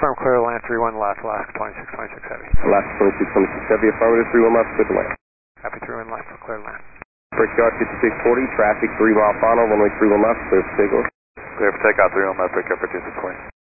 confirm clear land 31 left, Alaska 2626 Heavy. Alaska 2626 Heavy, affirmative, 31 left, clear to land. Copy 31 left for clear land. Brickyard 5640, traffic 3 mile final, runway 31 left, clear for takeoff. Clear for takeoff, 31 left, Brickyard 5640.